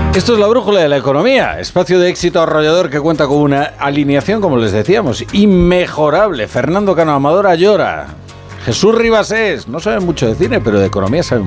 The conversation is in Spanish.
Esto es la brújula de la economía, espacio de éxito arrollador que cuenta con una alineación, como les decíamos, inmejorable. Fernando Cano Amadora llora. Jesús Ribasés, no sabe mucho de cine, pero de economía sabe